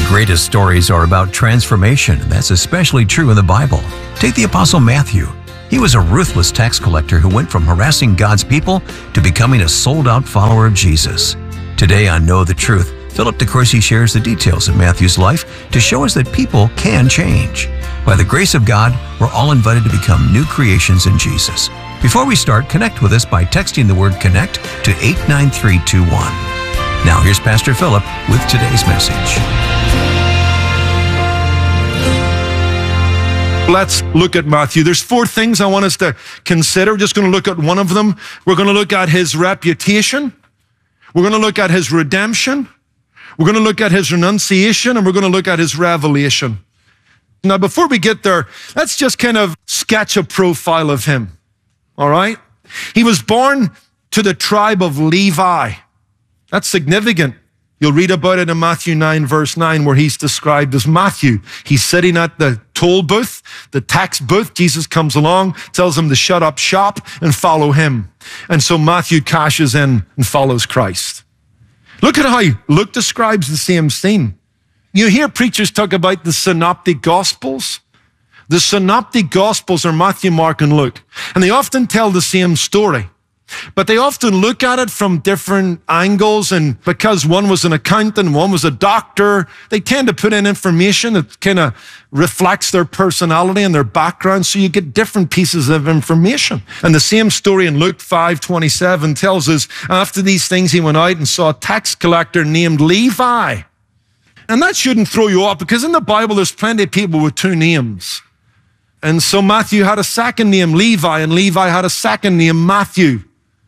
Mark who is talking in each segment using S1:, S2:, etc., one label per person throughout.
S1: greatest stories are about transformation, and that's especially true in the Bible. Take the Apostle Matthew. He was a ruthless tax collector who went from harassing God's people to becoming a sold-out follower of Jesus. Today on Know the Truth, Philip DeCourcy shares the details of Matthew's life to show us that people can change. By the grace of God, we're all invited to become new creations in Jesus. Before we start, connect with us by texting the word CONNECT to 89321. Now here's Pastor Philip with today's message.
S2: Let's look at Matthew. There's four things I want us to consider. We're just going to look at one of them. We're going to look at his reputation. We're going to look at his redemption. We're going to look at his renunciation, and we're going to look at his revelation. Now, before we get there, let's just kind of sketch a profile of him. All right? He was born to the tribe of Levi. That's significant. You'll read about it in Matthew 9, verse 9, where he's described as Matthew. He's sitting at the toll booth, the tax booth. Jesus comes along, tells him to shut up shop and follow him. And so Matthew cashes in and follows Christ. Look at how Luke describes the same scene. You hear preachers talk about the synoptic gospels. The synoptic gospels are Matthew, Mark, and Luke. And they often tell the same story. But they often look at it from different angles, and because one was an accountant, one was a doctor, they tend to put in information that kind of reflects their personality and their background, so you get different pieces of information. And the same story in Luke 5:27 tells us, after these things he went out and saw a tax collector named Levi. And that shouldn't throw you off, because in the Bible there's plenty of people with two names. And so Matthew had a second name, Levi, and Levi had a second name, Matthew.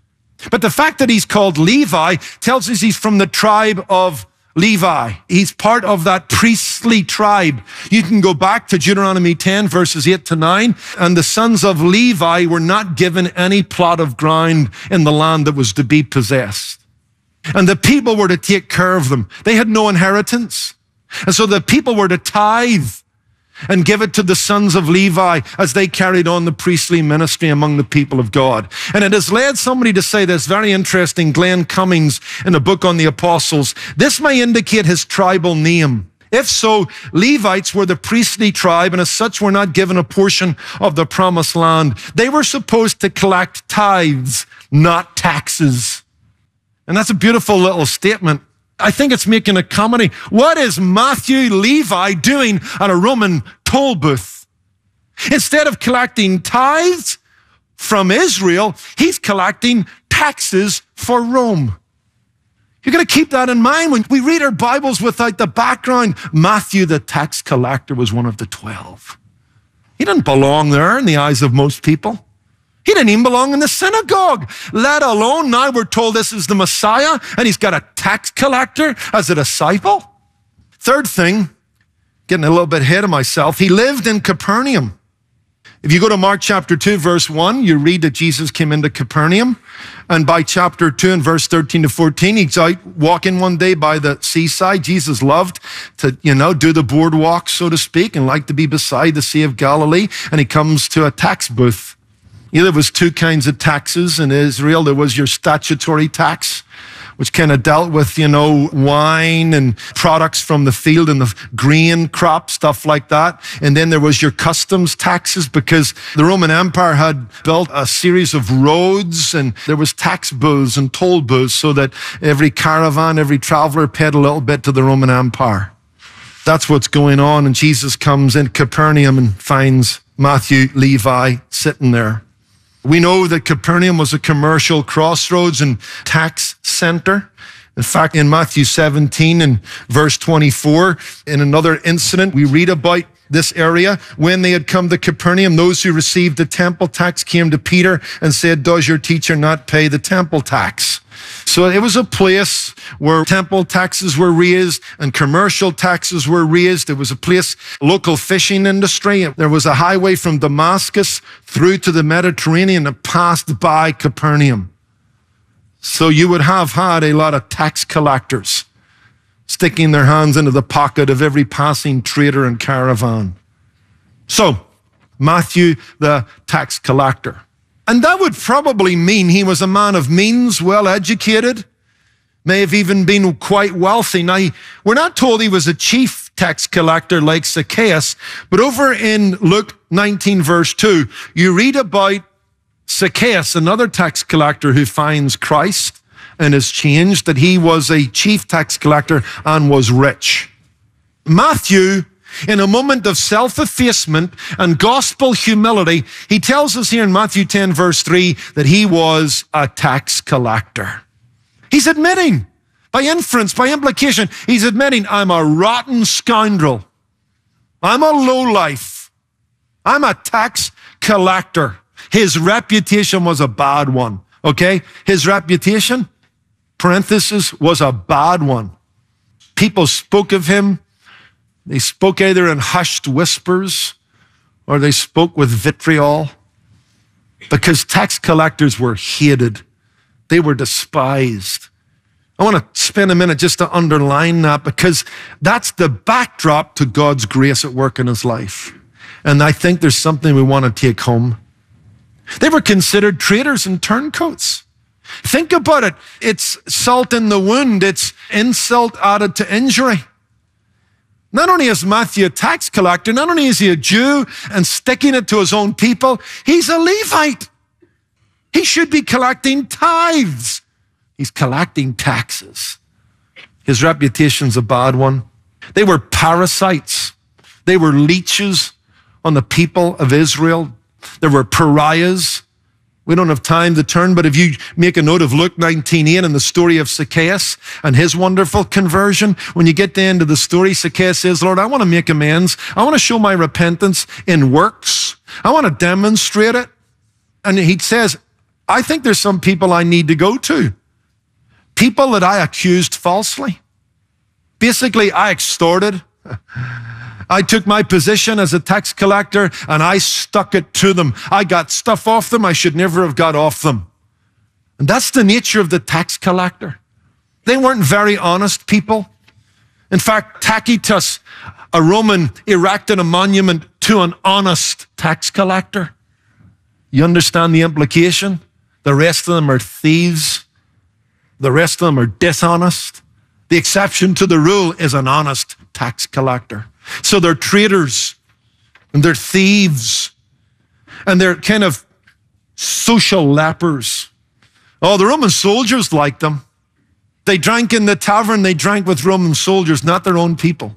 S2: But the fact that he's called Levi tells us he's from the tribe of Levi. He's part of that priestly tribe. You can go back to Deuteronomy 10, verses 8 to 9, and the sons of Levi were not given any plot of ground in the land that was to be possessed. And the people were to take care of them. They had no inheritance. And so the people were to tithe and give it to the sons of Levi as they carried on the priestly ministry among the people of God. And it has led somebody to say this, very interesting, Glenn Cummings, in a book on the apostles. This may indicate his tribal name. If so, Levites were the priestly tribe, and as such were not given a portion of the promised land. They were supposed to collect tithes, not taxes. And that's a beautiful little statement. I think it's making a comedy. What is Matthew Levi doing at a Roman toll booth? Instead of collecting tithes from Israel, he's collecting taxes for Rome. You're going to keep that in mind when we read our Bibles without the background. Matthew, the tax collector, was one of the 12. He didn't belong there in the eyes of most people. He didn't even belong in the synagogue, let alone now we're told this is the Messiah and he's got a tax collector as a disciple. Third thing, getting a little bit ahead of myself, he lived in Capernaum. If you go to Mark chapter 2, verse 1, you read that Jesus came into Capernaum. And by chapter 2 and verse 13 to 14, he's out walking one day by the seaside. Jesus loved to, do the boardwalk, so to speak, and liked to be beside the Sea of Galilee. And he comes to a tax booth. There was two kinds of taxes in Israel. There was your statutory tax, which kind of dealt with, wine and products from the field and the grain crop, stuff like that. And then there was your customs taxes, because the Roman Empire had built a series of roads, and there was tax booths and toll booths so that every caravan, every traveler paid a little bit to the Roman Empire. That's what's going on. And Jesus comes in Capernaum and finds Matthew Levi sitting there. We know that Capernaum was a commercial crossroads and tax center. In fact, in Matthew 17 and verse 24, in another incident, we read about this area. When they had come to Capernaum, those who received the temple tax came to Peter and said, "Does your teacher not pay the temple tax?" So it was a place where temple taxes were raised and commercial taxes were raised. It was a place, local fishing industry. There was a highway from Damascus through to the Mediterranean that passed by Capernaum. So you would have had a lot of tax collectors sticking their hands into the pocket of every passing trader and caravan. So Matthew, the tax collector. And that would probably mean he was a man of means, well-educated, may have even been quite wealthy. Now, we're not told he was a chief tax collector like Zacchaeus. But over in Luke 19, verse 2, you read about Zacchaeus, another tax collector who finds Christ and is changed, that he was a chief tax collector and was rich. Matthew, in a moment of self-effacement and gospel humility, he tells us here in Matthew 10, verse 3, that he was a tax collector. He's admitting, by inference, by implication, he's admitting, I'm a rotten scoundrel. I'm a lowlife. I'm a tax collector. His reputation was a bad one, okay? His reputation, parenthesis, was a bad one. People spoke of him. They spoke either in hushed whispers or they spoke with vitriol, because tax collectors were hated. They were despised. I want to spend a minute just to underline that, because that's the backdrop to God's grace at work in his life. And I think there's something we want to take home. They were considered traitors and turncoats. Think about it. It's salt in the wound. It's insult added to injury. Not only is Matthew a tax collector, not only is he a Jew and sticking it to his own people, he's a Levite. He should be collecting tithes. He's collecting taxes. His reputation's a bad one. They were parasites. They were leeches on the people of Israel. There were pariahs. We don't have time to turn, but if you make a note of Luke 19:8 and the story of Zacchaeus and his wonderful conversion, when you get to the end of the story, Zacchaeus says, Lord, I want to make amends. I want to show my repentance in works. I want to demonstrate it. And he says, I think there's some people I need to go to. People that I accused falsely. Basically, I extorted. I took my position as a tax collector and I stuck it to them. I got stuff off them I should never have got off them. And that's the nature of the tax collector. They weren't very honest people. In fact, Tacitus, a Roman, erected a monument to an honest tax collector. You understand the implication? The rest of them are thieves. The rest of them are dishonest. The exception to the rule is an honest tax collector. So they're traitors and they're thieves and they're kind of social lepers. Oh, the Roman soldiers liked them. They drank in the tavern. They drank with Roman soldiers, not their own people.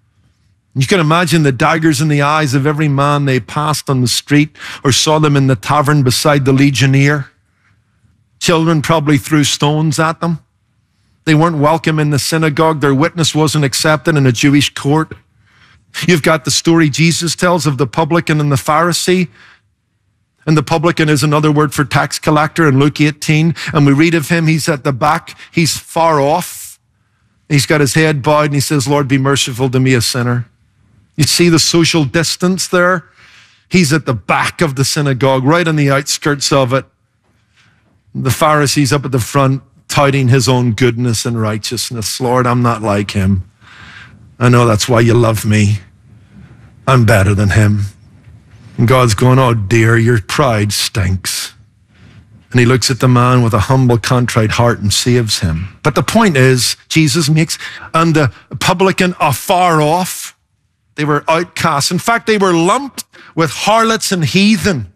S2: You can imagine the daggers in the eyes of every man they passed on the street or saw them in the tavern beside the legionnaire. Children probably threw stones at them. They weren't welcome in the synagogue. Their witness wasn't accepted in a Jewish court. You've got the story Jesus tells of the publican and the Pharisee. And the publican is another word for tax collector in Luke 18. And we read of him, he's at the back, he's far off. He's got his head bowed and he says, Lord, be merciful to me, a sinner. You see the social distance there? He's at the back of the synagogue, right on the outskirts of it. The Pharisee's up at the front, touting his own goodness and righteousness. Lord, I'm not like him. I know that's why you love me. I'm better than him. And God's going, oh dear, your pride stinks. And he looks at the man with a humble, contrite heart and saves him. But the point is, Jesus makes, and the publican afar off, they were outcasts. In fact, they were lumped with harlots and heathen.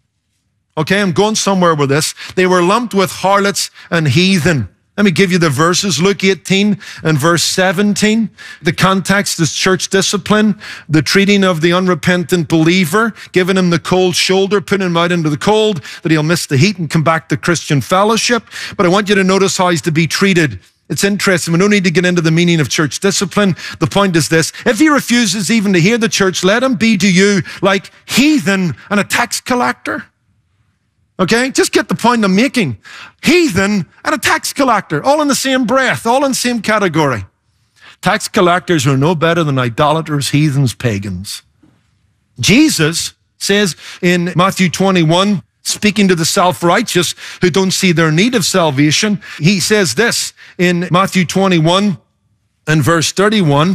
S2: Okay, I'm going somewhere with this. They were lumped with harlots and heathen. Let me give you the verses, Luke 18 and verse 17. The context is church discipline, the treating of the unrepentant believer, giving him the cold shoulder, putting him out into the cold, that he'll miss the heat and come back to Christian fellowship. But I want you to notice how he's to be treated. It's interesting. We don't need to get into the meaning of church discipline. The point is this. If he refuses even to hear the church, let him be to you like heathen and a tax collector. Okay, just get the point I'm making. Heathen and a tax collector, all in the same breath, all in the same category. Tax collectors are no better than idolaters, heathens, pagans. Jesus says in Matthew 21, speaking to the self-righteous who don't see their need of salvation, he says this in Matthew 21 and verse 31,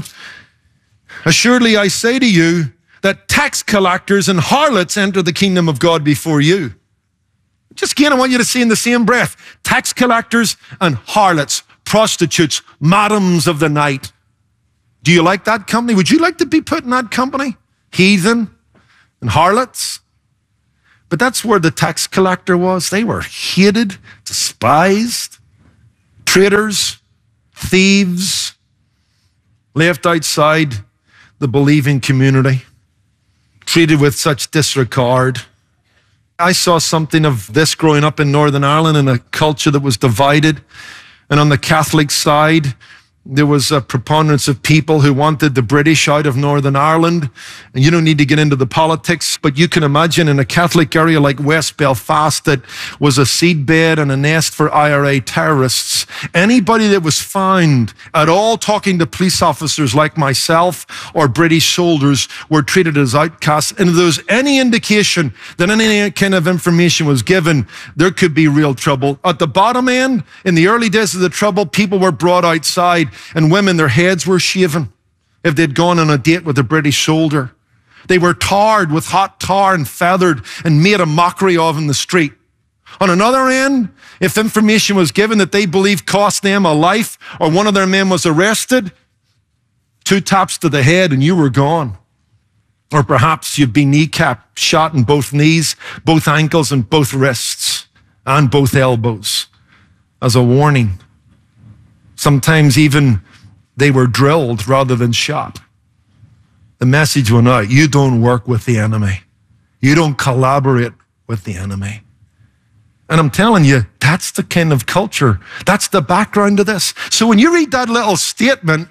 S2: assuredly I say to you that tax collectors and harlots enter the kingdom of God before you. Just again, I want you to see in the same breath, tax collectors and harlots, prostitutes, madams of the night. Do you like that company? Would you like to be put in that company? Heathen and harlots. But that's where the tax collector was. They were hated, despised, traitors, thieves, left outside the believing community, treated with such disregard. I saw something of this growing up in Northern Ireland in a culture that was divided. And on the Catholic side, there was a preponderance of people who wanted the British out of Northern Ireland. And you don't need to get into the politics, but you can imagine in a Catholic area like West Belfast that was a seedbed and a nest for IRA terrorists. Anybody that was found at all talking to police officers like myself or British soldiers were treated as outcasts. And if there was any indication that any kind of information was given, there could be real trouble. At the bottom end, in the early days of the trouble, people were brought outside. And women, their heads were shaven if they'd gone on a date with a British soldier. They were tarred with hot tar and feathered and made a mockery of in the street. On another end, if information was given that they believed cost them a life or one of their men was arrested, 2 taps to the head and you were gone. Or perhaps you'd be kneecapped, shot in both knees, both ankles and both wrists and both elbows as a warning. Sometimes even they were drilled rather than shot. The message went out, you don't work with the enemy. You don't collaborate with the enemy. And I'm telling you, that's the kind of culture. That's the background to this. So when you read that little statement,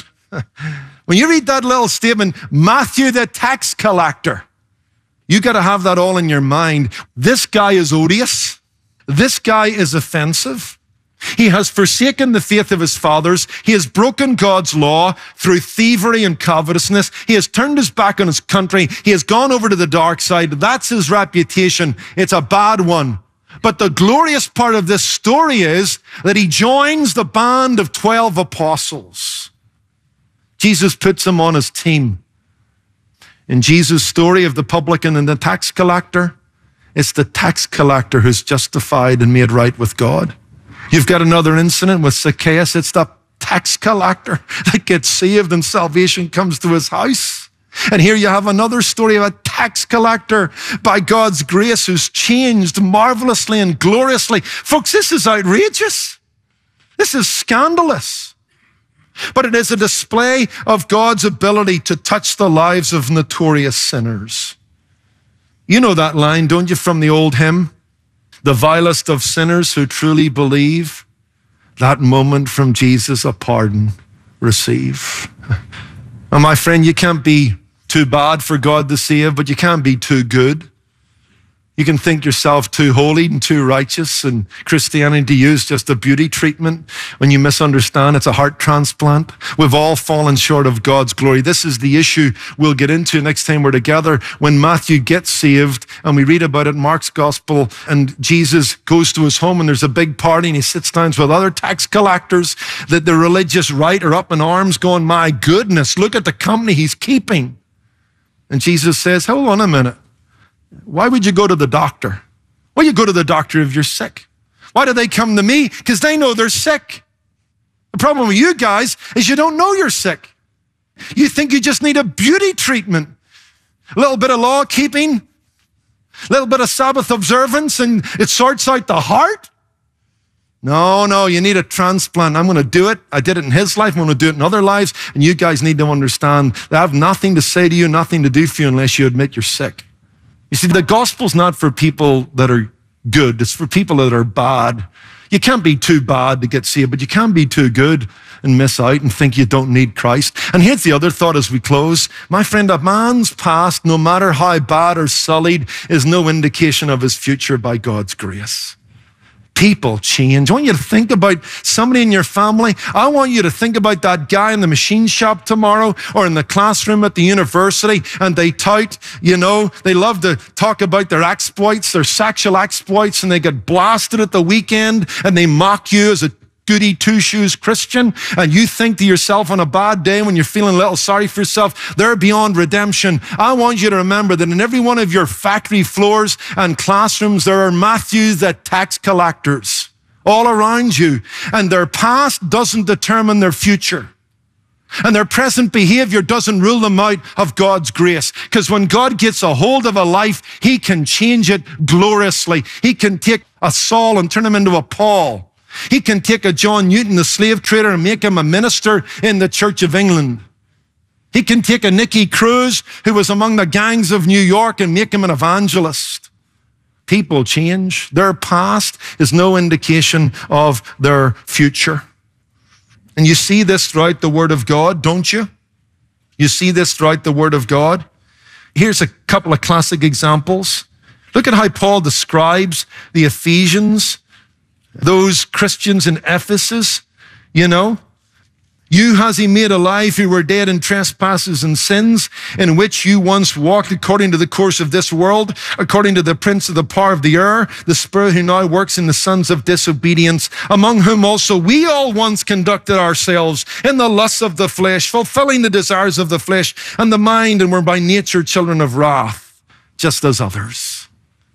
S2: Matthew the tax collector, you got to have that all in your mind. This guy is odious. This guy is offensive. He has forsaken the faith of his fathers. He has broken God's law through thievery and covetousness. He has turned his back on his country. He has gone over to the dark side. That's his reputation. It's a bad one. But the glorious part of this story is that he joins the band of 12 apostles. Jesus puts him on his team. In Jesus' story of the publican and the tax collector, it's the tax collector who's justified and made right with God. You've got another incident with Zacchaeus. It's the tax collector that gets saved and salvation comes to his house. And here you have another story of a tax collector by God's grace who's changed marvelously and gloriously. Folks, this is outrageous. This is scandalous. But it is a display of God's ability to touch the lives of notorious sinners. You know that line, don't you, from the old hymn? The vilest of sinners who truly believe, that moment from Jesus a pardon receive. And my friend, you can't be too bad for God to save, but you can't be too good. You can think yourself too holy and too righteous, and Christianity to you is just a beauty treatment when you misunderstand it's a heart transplant. We've all fallen short of God's glory. This is the issue we'll get into next time we're together. When Matthew gets saved, and we read about it in Mark's gospel, and Jesus goes to his home and there's a big party and he sits down with other tax collectors, that the religious right are up in arms going, my goodness, look at the company he's keeping. And Jesus says, hold on a minute. Why would you go to the doctor? Well, you go to the doctor if you're sick. Why do they come to me? Because they know they're sick. The problem with you guys is you don't know you're sick. You think you just need a beauty treatment. A little bit of law keeping, a little bit of Sabbath observance, and it sorts out the heart. No, you need a transplant. I'm going to do it. I did it in his life. I'm going to do it in other lives. And you guys need to understand that I have nothing to say to you, nothing to do for you unless you admit you're sick. You see, the gospel's not for people that are good. It's for people that are bad. You can't be too bad to get saved, but you can't be too good and miss out and think you don't need Christ. And here's the other thought as we close. My friend, a man's past, no matter how bad or sullied, is no indication of his future by God's grace. People change. I want you to think about somebody in your family. I want you to think about that guy in the machine shop tomorrow or in the classroom at the university, and they tout, they love to talk about their exploits, their sexual exploits, and they get blasted at the weekend, and they mock you as a goody two-shoes Christian, and you think to yourself on a bad day when you're feeling a little sorry for yourself, they're beyond redemption. I want you to remember that in every one of your factory floors and classrooms, there are Matthews, the tax collectors, all around you, and their past doesn't determine their future. And their present behavior doesn't rule them out of God's grace. Because when God gets a hold of a life, he can change it gloriously. He can take a Saul and turn him into a Paul. He can take a John Newton, the slave trader, and make him a minister in the Church of England. He can take a Nicky Cruz, who was among the gangs of New York, and make him an evangelist. People change. Their past is no indication of their future. And you see this throughout the Word of God, don't you? You see this throughout the Word of God. Here's a couple of classic examples. Look at how Paul describes the Ephesians, those Christians in Ephesus, you know. You has he made alive who were dead in trespasses and sins, in which you once walked according to the course of this world, according to the prince of the power of the air, the spirit who now works in the sons of disobedience, among whom also we all once conducted ourselves in the lusts of the flesh, fulfilling the desires of the flesh and the mind, and were by nature children of wrath, just as others.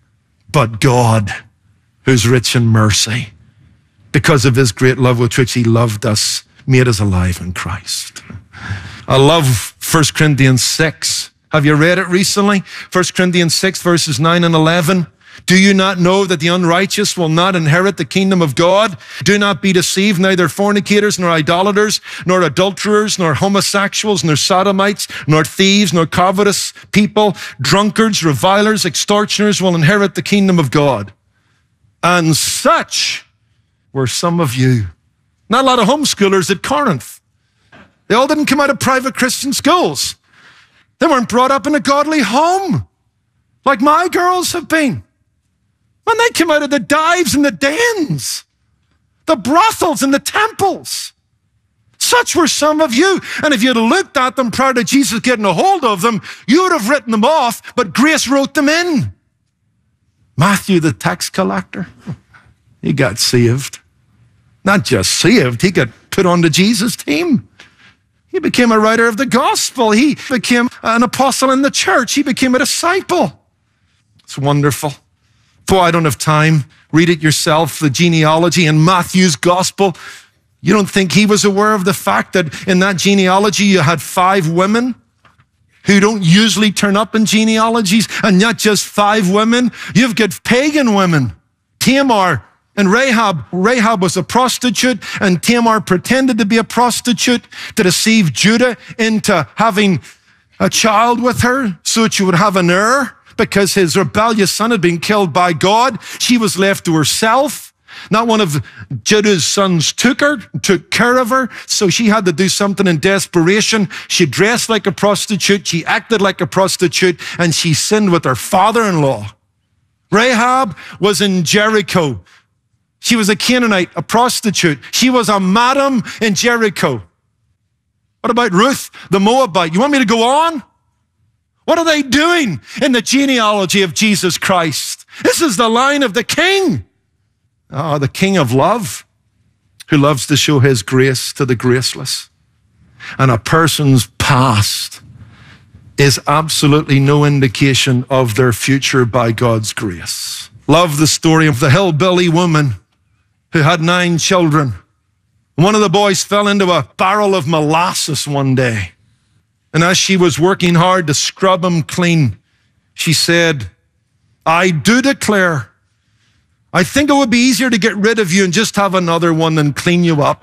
S2: But God, who's rich in mercy, because of his great love with which he loved us, made us alive in Christ. I love 1 Corinthians 6. Have you read it recently? 1 Corinthians 6, verses 9 and 11. Do you not know that the unrighteous will not inherit the kingdom of God? Do not be deceived, neither fornicators, nor idolaters, nor adulterers, nor homosexuals, nor sodomites, nor thieves, nor covetous people, drunkards, revilers, extortioners will inherit the kingdom of God. And such were some of you. Not a lot of homeschoolers at Corinth. They all didn't come out of private Christian schools. They weren't brought up in a godly home like my girls have been. When they came out of the dives and the dens, the brothels and the temples. Such were some of you. And if you'd looked at them prior to Jesus getting a hold of them, you would have written them off, but grace wrote them in. Matthew, the tax collector, he got saved. Not just saved, he got put onto Jesus' team. He became a writer of the gospel. He became an apostle in the church. He became a disciple. It's wonderful. Boy, I don't have time. Read it yourself, the genealogy in Matthew's gospel. You don't think he was aware of the fact that in that genealogy you had 5 women who don't usually turn up in genealogies, and not just 5 women. You've got pagan women. Tamar and Rahab. Rahab was a prostitute, and Tamar pretended to be a prostitute to deceive Judah into having a child with her so that she would have an heir, because his rebellious son had been killed by God. She was left to herself. Not one of Judah's sons took her, took care of her, so she had to do something in desperation. She dressed like a prostitute, she acted like a prostitute, and she sinned with her father-in-law. Rahab was in Jericho. She was a Canaanite, a prostitute. She was a madam in Jericho. What about Ruth, the Moabite? You want me to go on? What are they doing in the genealogy of Jesus Christ? This is the line of the King. Oh, the King of love, who loves to show his grace to the graceless. And a person's past is absolutely no indication of their future by God's grace. Love the story of the hillbilly woman who had 9 children. One of the boys fell into a barrel of molasses one day. And as she was working hard to scrub him clean, she said, I do declare, I think it would be easier to get rid of you and just have another one than clean you up.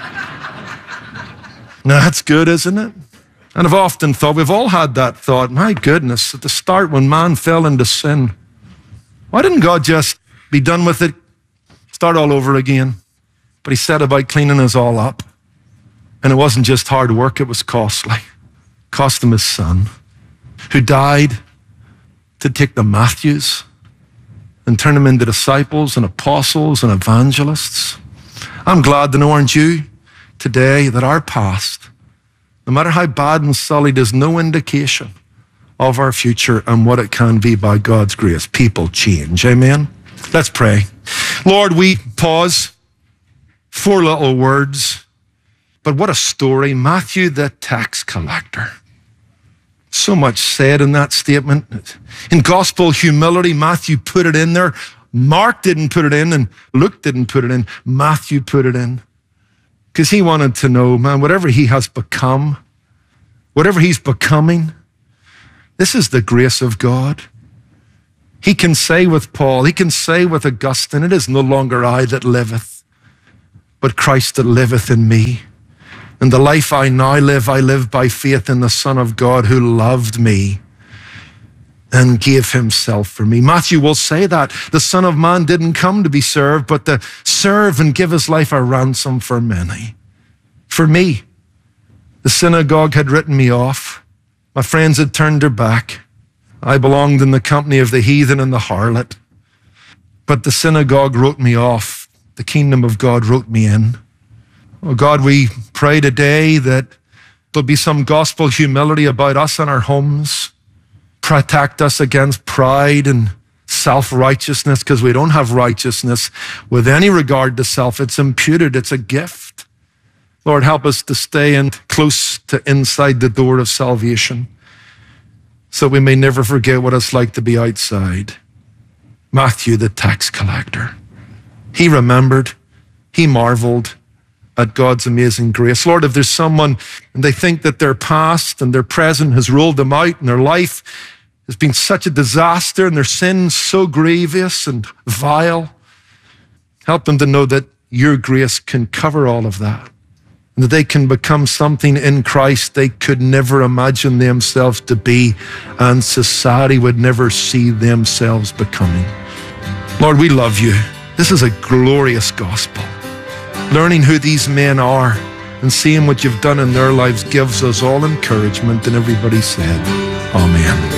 S2: Now, that's good, isn't it? And I've often thought, we've all had that thought, my goodness, at the start when man fell into sin, why didn't God just be done with it, start all over again? But he set about cleaning us all up. And it wasn't just hard work, it was costly. Cost him his son, who died to take the Matthews and turn them into disciples and apostles and evangelists. I'm glad to know, aren't you, today, that our past, no matter how bad and sullied, is no indication of our future and what it can be by God's grace. People change, amen? Let's pray. Lord, we pause. 4 little words, but what a story. Matthew, the tax collector. So much said in that statement. In gospel humility, Matthew put it in there. Mark didn't put it in, and Luke didn't put it in. Matthew put it in. Because he wanted to know, man, whatever he has become, whatever he's becoming, this is the grace of God. He can say with Paul, he can say with Augustine, it is no longer I that liveth, but Christ that liveth in me. And the life I now live, I live by faith in the Son of God who loved me and gave himself for me. Matthew will say that the Son of Man didn't come to be served, but to serve and give his life a ransom for many. For me, the synagogue had written me off. My friends had turned their back. I belonged in the company of the heathen and the harlot. But the synagogue wrote me off. The kingdom of God wrote me in. Oh God, we pray today that there'll be some gospel humility about us and our homes. Protect us against pride and self-righteousness, because we don't have righteousness with any regard to self. It's imputed. It's a gift. Lord, help us to stay in close to inside the door of salvation so we may never forget what it's like to be outside. Matthew, the tax collector, he remembered, he marveled at God's amazing grace. Lord, if there's someone and they think that their past and their present has ruled them out and their life has been such a disaster and their sins so grievous and vile, help them to know that your grace can cover all of that and that they can become something in Christ they could never imagine themselves to be and society would never see themselves becoming. Lord, we love you. This is a glorious gospel. Learning who these men are and seeing what you've done in their lives gives us all encouragement. And everybody said, amen.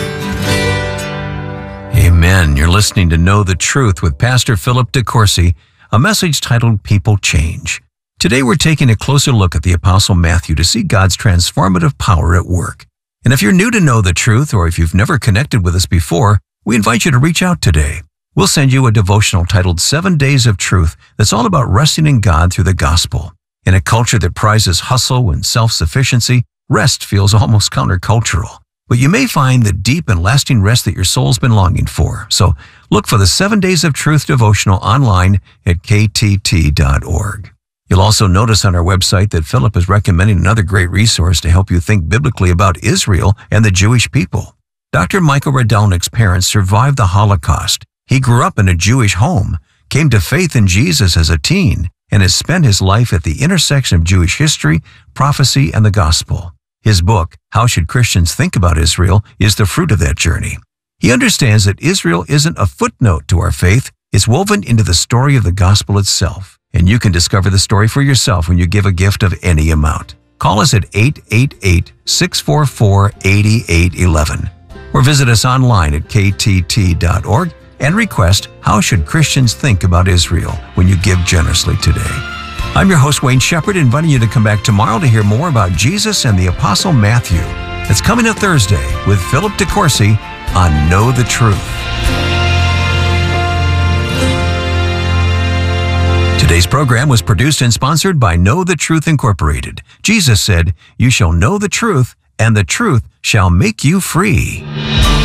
S1: Amen. You're listening to Know the Truth with Pastor Philip DeCourcy, a message titled People Change. Today we're taking a closer look at the Apostle Matthew to see God's transformative power at work. And if you're new to Know the Truth, or if you've never connected with us before, we invite you to reach out today. We'll send you a devotional titled 7 Days of Truth that's all about resting in God through the gospel. In a culture that prizes hustle and self-sufficiency, rest feels almost countercultural. But you may find the deep and lasting rest that your soul's been longing for. So look for the 7 Days of Truth devotional online at ktt.org. You'll also notice on our website that Philip is recommending another great resource to help you think biblically about Israel and the Jewish people. Dr. Michael Radelnik's parents survived the Holocaust. He grew up in a Jewish home, came to faith in Jesus as a teen, and has spent his life at the intersection of Jewish history, prophecy, and the gospel. His book, How Should Christians Think About Israel, is the fruit of that journey. He understands that Israel isn't a footnote to our faith, it's woven into the story of the gospel itself. And you can discover the story for yourself when you give a gift of any amount. Call us at 888-644-8811 or visit us online at ktt.org and request How Should Christians Think About Israel when you give generously today. I'm your host, Wayne Shepherd, inviting you to come back tomorrow to hear more about Jesus and the Apostle Matthew. It's coming up Thursday with Philip DeCourcy on Know the Truth. Today's program was produced and sponsored by Know the Truth Incorporated. Jesus said, "You shall know the truth, and the truth shall make you free."